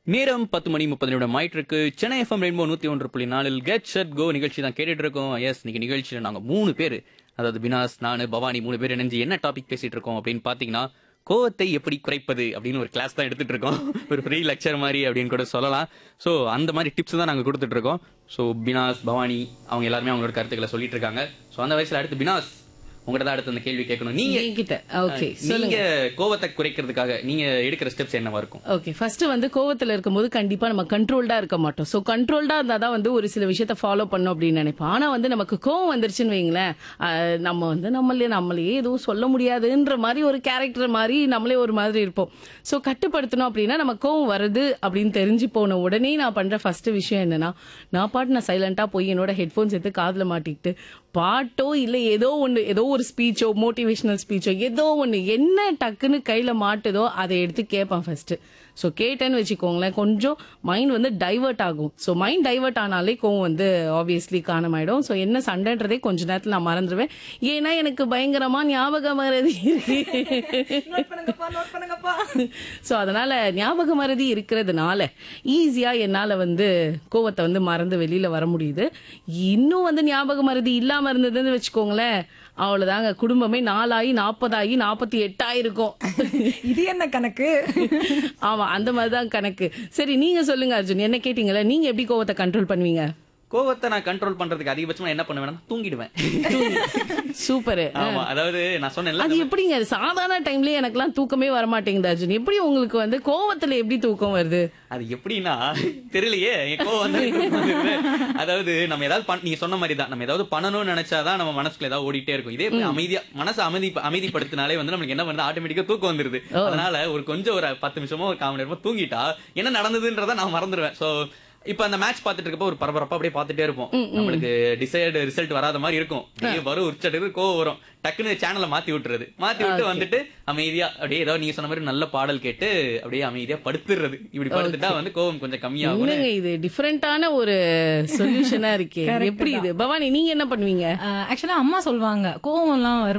நேரம் 10:30 ஆயிட்டிருக்கு. Chennai FM rainbow 101.4 get set go நிகழ்ச்சி தான் கேட்டுட்டு இருக்கோம். எஸ், இன்னைக்கு நிகழ்ச்சியில நாங்க 3 பேர், அதாவது பினாஸ், நானு, பவானி 3 பேர் இணைஞ்சு என்ன டாபிக் பேசிட்டு இருக்கோம் அப்படின்னு பாத்தீங்கன்னா, கோவத்தை எப்படி குறைப்பது அப்படின்னு ஒரு கிளாஸ் தான் எடுத்துட்டு இருக்கோம். ஒரு ஃப்ரீ லெக்சர் மாதிரி அப்படின்னு கூட சொல்லலாம். ஸோ அந்த மாதிரி டிப்ஸ் தான் நாங்க கொடுத்துட்டு இருக்கோம். ஸோ பினாஸ், பவானி அவங்க எல்லாருமே அவங்களோட கருத்துக்களை சொல்லிட்டு இருக்காங்க. ஸோ அந்த வயசுல அடுத்து பினாஸ் உங்கள்கிட்ட தான் அடுத்து அந்த கேள்வி கேட்கணும். நீங்க கோவத்தை குறைக்கிறதுக்காக நீங்க எடுக்கிற ஸ்டெப்ஸ் என்னவா இருக்கும்? ஓகே, ஃபர்ஸ்ட் வந்து கோவத்துல இருக்கும்போது கண்டிப்பா நம்ம கண்ட்ரோல்டா இருக்க மாட்டோம். சோ கண்ட்ரோல்டா இருந்தாதான் வந்து ஒரு சில விஷயத்த ஃபாலோ பண்ணோம் அப்படின்னு நினைப்போம். ஆனா வந்து நமக்கு கோவம் வந்துருச்சுன்னு வைங்களேன், நம்ம வந்து நம்மளையே எதுவும் சொல்ல முடியாதுன்ற மாதிரி ஒரு கேரக்டர் மாதிரி நம்மளே ஒரு மாதிரி இருப்போம். சோ கட்டுப்படுத்தணும் அப்படின்னா நம்ம கோவம் வருது அப்படின்னு தெரிஞ்சு போன உடனே நான் பண்ற ஃபர்ஸ்ட் விஷயம் என்னன்னா, நான் சைலண்டா போய் என்னோட ஹெட்போன்ஸ் எடுத்து காதுல மாட்டிக்கிட்டு பாட்டோ இல்ல ஏதோ ஒரு ஸ்பீச்சோ, மோட்டிவேஷனல் ஸ்பீச்சோ, ஏதோ ஒண்ணு என்ன டக்குன்னு கையில மாட்டுதோ அதை எடுத்து கேட்பேன் ஃபர்ஸ்ட். ஸோ கேட்டேன்னு வச்சுக்கோங்களேன், கொஞ்சம் மைண்ட் வந்து டைவர்ட் ஆகும். ஸோ மைண்ட் டைவர்ட் ஆனாலே கோவம் வந்து ஆப்வியஸ்லி காணமாயிடும். ஸோ என்ன சண்டைன்றதே கொஞ்ச நேரத்தில் நான் மறந்துடுவேன். ஏன்னா எனக்கு பயங்கரமா ஞாபக மறதி ஸோ அதனால ஞாபக மறதி இருக்கிறதுனால ஈஸியா என்னால வந்து கோவத்தை வந்து மறந்து வெளியில வர முடியுது. இன்னும் வந்து ஞாபக மறதி இல்லாம இருந்ததுன்னு வச்சுக்கோங்களேன், அவ்வளவுதாங்க, குடும்பமே 4 ஆகி 40 ஆகி 48 ஆயிருக்கும். இது என்ன கணக்கு? ஆமா, அந்த மாதிரிதான் கணக்கு. சரி, நீங்க சொல்லுங்க அர்ஜுன், என்ன கேட்டீங்களா, நீங்க எப்படி கோவத்தை கண்ட்ரோல் பண்ணுவீங்க? கோவத்தை நான் கண்ட்ரோல் பண்றதுக்கு அதிகபட்சமா என்ன பண்ணுவேன்னா தூங்கிடுவேன். சூப்பர். ஆமா, அதாவது நான் சொன்னேன்ல, அது எப்படிங்க சாதாரண டைம்லயே எனக்கெல்லாம் தூக்கமே வர மாட்டேங்குது அர்ஜுன், எப்படி உங்களுக்கு வந்து கோவத்துல எப்படி தூக்கம் வருது? அது எப்படின்னா தெரியலையே, என் கோவம் வந்து அதாவது நம்ம ஏதாவது நீங்க சொன்ன மாதிரி தான், நம்ம ஏதாவது பண்ணணும்னு நினைச்சாதான் நம்ம மனசுல ஏதாவது ஓடிட்டே இருக்கும். இதே அமைதியா மனசை அமைதிப்படுத்தினாலே வந்து நமக்கு என்ன பண்ணுது, ஆட்டோமேட்டிக்கா தூக்கம் வந்துருது. அதனால ஒரு 10 நிமிஷமோ ஒரு 1/4 மணி நேரமோ தூங்கிட்டா என்ன நடந்ததுன்றத நான் மறந்துடுவேன். சோ இப்ப அந்த மேட்ச் பாத்துட்டு இருக்கப்ப ஒரு பரபரப்பா அப்படியே பாத்துட்டே இருப்போம். நம்மளுக்கு டிசைடு ரிசல்ட் வராத மாதிரி இருக்கும். வரும் உச்சத்துக்கு கோவம் வரும், டக்குன்னு சேனலை மாத்தி விட்டு வந்துட்டு அமைதியா அப்படியே ஏதாவது நீங்க சொன்ன மாதிரி நல்ல பாடல் கேட்டு அப்படியே அமைதியா படுத்துறது. இப்படி படுத்துட்டா வந்து கோவம் கொஞ்சம் கம்மியாகும். இது டிஃபரெண்டான ஒரு சொல்யூஷனா இருக்கே. எப்படி இது பவானி, நீங்க என்ன பண்ணுவீங்க? ஆக்சுவலா அம்மா சொல்லுவாங்க, கோவம் எல்லாம்